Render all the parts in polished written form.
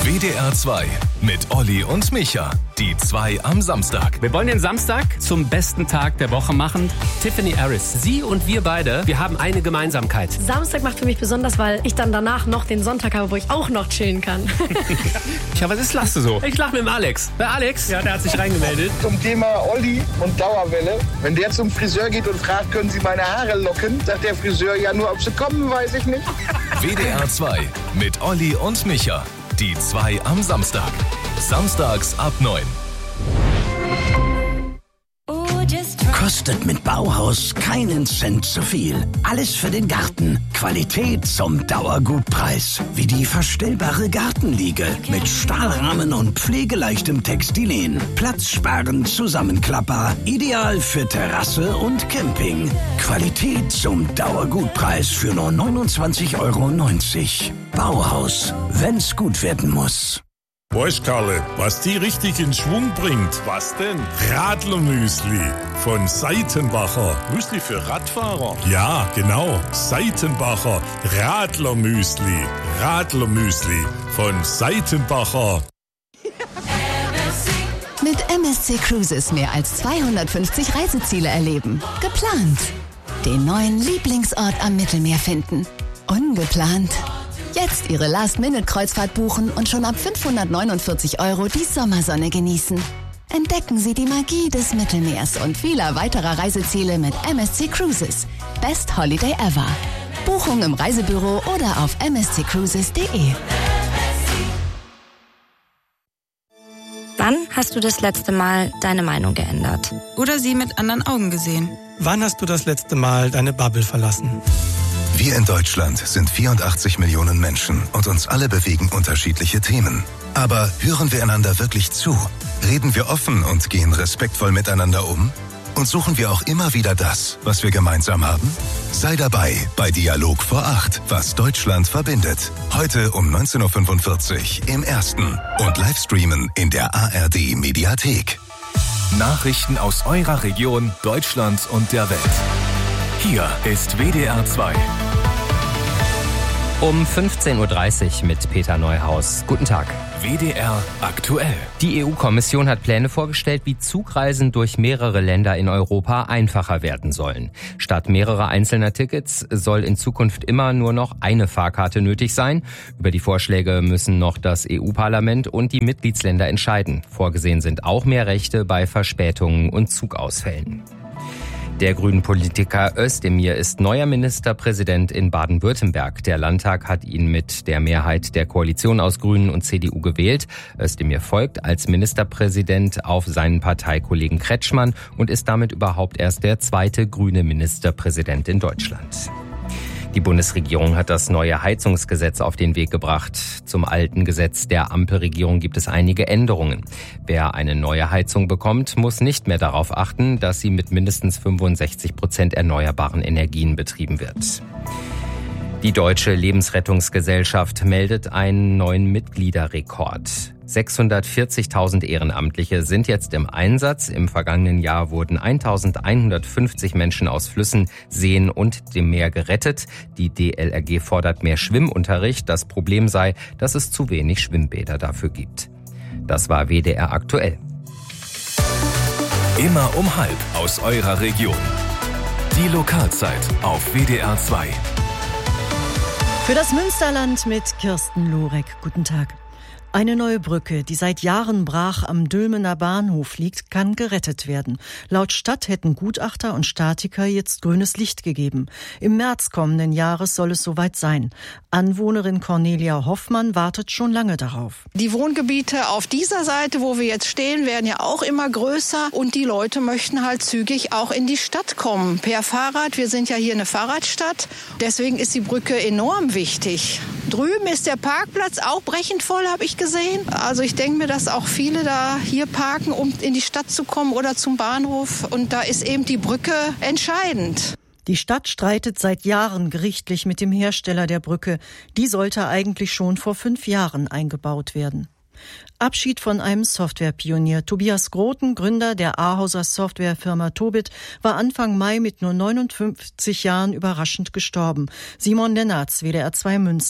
WDR 2 mit Olli und Micha. Die 2 am Samstag. Wir wollen den Samstag zum besten Tag der Woche machen. Tiffany Harris, sie und wir beide, wir haben eine Gemeinsamkeit. Samstag macht für mich besonders, weil ich dann danach noch den Sonntag habe, wo ich auch noch chillen kann. Ja, was lachst du so? Ich lach mit dem Alex. Bei Alex, ja, der hat sich reingemeldet. Zum Thema Olli und Dauerwelle. Wenn der zum Friseur geht und fragt, können Sie meine Haare locken, sagt der Friseur, ja, nur ob sie kommen, weiß ich nicht. WDR 2 mit Olli und Micha. Die 2 am Samstag. Samstags ab 9. Kostet mit Bauhaus keinen Cent zu viel. Alles für den Garten. Qualität zum Dauergutpreis. Wie die verstellbare Gartenliege mit Stahlrahmen und pflegeleichtem Textilien. Platzsparend Zusammenklapper. Ideal für Terrasse und Camping. Qualität zum Dauergutpreis für nur 29,90 €. Bauhaus, wenn's gut werden muss. Weißt Karle, was die richtig in Schwung bringt? Was denn? Radlermüsli von Seitenbacher. Müsli für Radfahrer? Ja, genau. Seitenbacher Radlermüsli. Radlermüsli von Seitenbacher. Mit MSC Cruises mehr als 250 Reiseziele erleben. Geplant. Den neuen Lieblingsort am Mittelmeer finden. Ungeplant. Jetzt Ihre Last-Minute-Kreuzfahrt buchen und schon ab 549 € die Sommersonne genießen. Entdecken Sie die Magie des Mittelmeers und vieler weiterer Reiseziele mit MSC Cruises. Best Holiday ever. Buchung im Reisebüro oder auf msccruises.de. Wann hast du das letzte Mal deine Meinung geändert? Oder sie mit anderen Augen gesehen? Wann hast du das letzte Mal deine Bubble verlassen? Wir in Deutschland sind 84 Millionen Menschen und uns alle bewegen unterschiedliche Themen. Aber hören wir einander wirklich zu? Reden wir offen und gehen respektvoll miteinander um? Und suchen wir auch immer wieder das, was wir gemeinsam haben? Sei dabei bei Dialog vor 8, was Deutschland verbindet. Heute um 19:45 Uhr im Ersten und Livestreamen in der ARD Mediathek. Nachrichten aus eurer Region, Deutschland und der Welt. Hier ist WDR 2. Um 15:30 Uhr mit Peter Neuhaus. Guten Tag. WDR aktuell. Die EU-Kommission hat Pläne vorgestellt, wie Zugreisen durch mehrere Länder in Europa einfacher werden sollen. Statt mehrerer einzelner Tickets soll in Zukunft immer nur noch eine Fahrkarte nötig sein. Über die Vorschläge müssen noch das EU-Parlament und die Mitgliedsländer entscheiden. Vorgesehen sind auch mehr Rechte bei Verspätungen und Zugausfällen. Der Grünen-Politiker Özdemir ist neuer Ministerpräsident in Baden-Württemberg. Der Landtag hat ihn mit der Mehrheit der Koalition aus Grünen und CDU gewählt. Özdemir folgt als Ministerpräsident auf seinen Parteikollegen Kretschmann und ist damit überhaupt erst der zweite grüne Ministerpräsident in Deutschland. Die Bundesregierung hat das neue Heizungsgesetz auf den Weg gebracht. Zum alten Gesetz der Ampelregierung gibt es einige Änderungen. Wer eine neue Heizung bekommt, muss nicht mehr darauf achten, dass sie mit mindestens 65% erneuerbaren Energien betrieben wird. Die Deutsche Lebensrettungsgesellschaft meldet einen neuen Mitgliederrekord. 640.000 Ehrenamtliche sind jetzt im Einsatz. Im vergangenen Jahr wurden 1.150 Menschen aus Flüssen, Seen und dem Meer gerettet. Die DLRG fordert mehr Schwimmunterricht. Das Problem sei, dass es zu wenig Schwimmbäder dafür gibt. Das war WDR aktuell. Immer um 12 aus eurer Region. Die Lokalzeit auf WDR 2. Für das Münsterland mit Kirsten Lorek. Guten Tag. Eine neue Brücke, die seit Jahren brach am Dülmener Bahnhof liegt, kann gerettet werden. Laut Stadt hätten Gutachter und Statiker jetzt grünes Licht gegeben. Im März kommenden Jahres soll es soweit sein. Anwohnerin Cornelia Hoffmann wartet schon lange darauf. Die Wohngebiete auf dieser Seite, wo wir jetzt stehen, werden ja auch immer größer und die Leute möchten halt zügig auch in die Stadt kommen. Per Fahrrad, wir sind ja hier eine Fahrradstadt, deswegen ist die Brücke enorm wichtig. Drüben ist der Parkplatz auch brechend voll, habe ich gesehen. Also ich denke mir, dass auch viele da hier parken, um in die Stadt zu kommen oder zum Bahnhof. Und da ist eben die Brücke entscheidend. Die Stadt streitet seit Jahren gerichtlich mit dem Hersteller der Brücke. Die sollte eigentlich schon vor 5 Jahren eingebaut werden. Abschied von einem Softwarepionier. Tobias Groten, Gründer der Ahauser Softwarefirma Tobit, war Anfang Mai mit nur 59 Jahren überraschend gestorben. Simon Lennartz, WDR 2 Münster.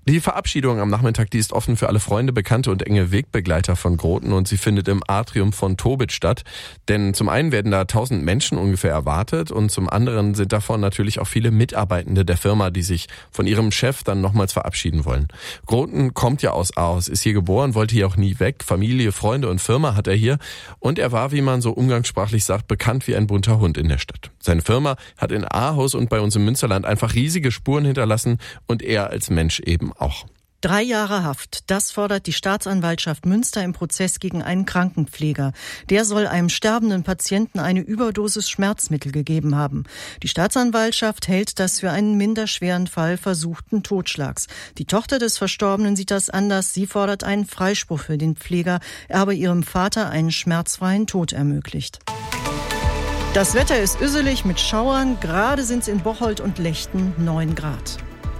Die Verabschiedung am Nachmittag, die ist offen für alle Freunde, Bekannte und enge Wegbegleiter von Groten und sie findet im Atrium von Tobit statt. Denn zum einen werden da 1000 Menschen ungefähr erwartet und zum anderen sind davon natürlich auch viele Mitarbeitende der Firma, die sich von ihrem Chef dann nochmals verabschieden wollen. Groten kommt ja aus Ahaus, ist hier geboren, wollte hier auch nie weg. Familie, Freunde und Firma hat er hier und er war, wie man so umgangssprachlich sagt, bekannt wie ein bunter Hund in der Stadt. Seine Firma hat in Ahaus und bei uns im Münsterland einfach riesige Spuren hinterlassen und er als Mensch eben auch. 3 Jahre Haft, das fordert die Staatsanwaltschaft Münster im Prozess gegen einen Krankenpfleger. Der soll einem sterbenden Patienten eine Überdosis Schmerzmittel gegeben haben. Die Staatsanwaltschaft hält das für einen minderschweren Fall versuchten Totschlags. Die Tochter des Verstorbenen sieht das anders. Sie fordert einen Freispruch für den Pfleger. Er habe ihrem Vater einen schmerzfreien Tod ermöglicht. Das Wetter ist üsselig mit Schauern. Gerade sind es in Bocholt und Lechten 9 Grad.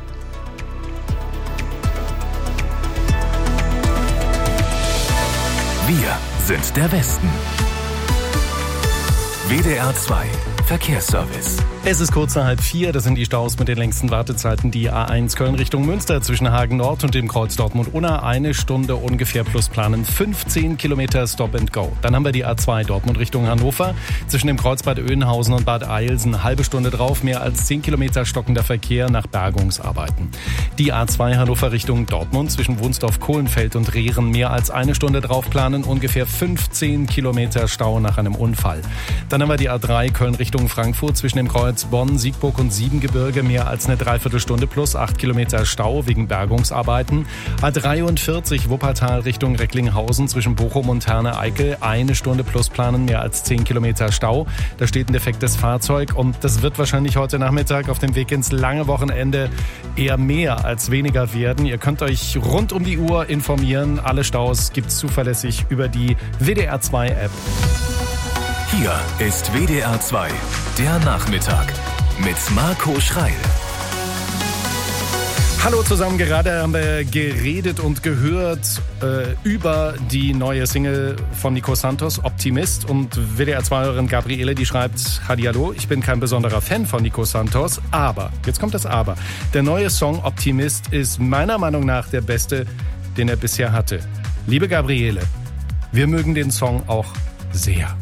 Wir sind der Westen. WDR 2 Verkehrsservice. Es ist kurz nach 3:30, das sind die Staus mit den längsten Wartezeiten. Die A1 Köln Richtung Münster zwischen Hagen Nord und dem Kreuz Dortmund-Unna. 1 Stunde ungefähr plus planen. 15 Kilometer Stop and Go. Dann haben wir die A2 Dortmund Richtung Hannover. Zwischen dem Kreuz Bad Oeynhausen und Bad Eilsen. Halbe Stunde drauf. Mehr als 10 Kilometer stockender Verkehr nach Bergungsarbeiten. Die A2 Hannover Richtung Dortmund zwischen Wunsdorf, Kohlenfeld und Rehren. Mehr als 1 Stunde drauf planen. Ungefähr 15 Kilometer Stau nach einem Unfall. Dann haben wir die A3 Köln Richtung Frankfurt zwischen dem Kreuz Bonn, Siegburg und Siebengebirge. Mehr als eine Dreiviertelstunde plus 8 Kilometer Stau wegen Bergungsarbeiten. A43 Wuppertal Richtung Recklinghausen zwischen Bochum und Herne-Eickel. 1 Stunde plus planen, mehr als 10 Kilometer Stau. Da steht ein defektes Fahrzeug und das wird wahrscheinlich heute Nachmittag auf dem Weg ins lange Wochenende eher mehr als weniger werden. Ihr könnt euch rund um die Uhr informieren. Alle Staus gibt's zuverlässig über die WDR 2 App. Hier ist WDR 2, der Nachmittag mit Marco Schreil. Hallo zusammen, gerade haben wir geredet und gehört über die neue Single von Nico Santos, Optimist. Und WDR-2-Hörerin Gabriele, die schreibt, Hallihallo, ich bin kein besonderer Fan von Nico Santos, aber, jetzt kommt das Aber, der neue Song Optimist ist meiner Meinung nach der beste, den er bisher hatte. Liebe Gabriele, wir mögen den Song auch sehr.